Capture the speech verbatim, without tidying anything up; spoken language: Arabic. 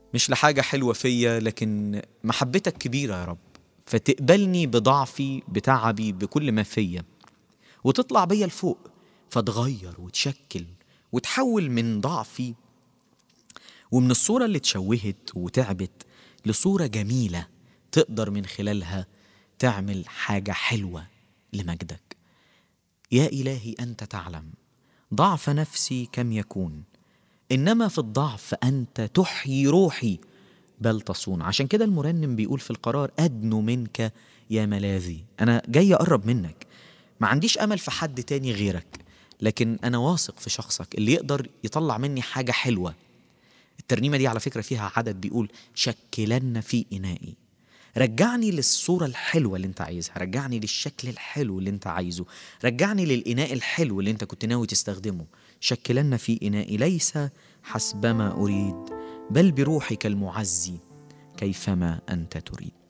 مش لحاجة حلوة فيا، لكن محبتك كبيرة يا رب، فتقبلني بضعفي بتعبي بكل ما فيا، وتطلع بيا لفوق، فتغير وتشكل وتحول من ضعفي ومن الصورة اللي اتشوهت وتعبت لصورة جميلة تقدر من خلالها تعمل حاجة حلوة لمجدك. يا إلهي أنت تعلم ضعف نفسي كم يكون، إنما في الضعف أنت تحيي روحي بل تصون. عشان كده المرنم بيقول في القرار: أدنو منك يا ملاذي. أنا جاي أقرب منك، ما عنديش أمل في حد تاني غيرك، لكن أنا واثق في شخصك اللي يقدر يطلع مني حاجة حلوة. الترنيمة دي على فكرة فيها عدد بيقول: شكلن في إنائي. رجعني للصورة الحلوة اللي انت عايزها، رجعني للشكل الحلو اللي انت عايزه، رجعني للإناء الحلو اللي انت كنت ناوي تستخدمه. شكلن في إنائي ليس حسبما أريد، بل بروحك المعزي كيفما أنت تريد.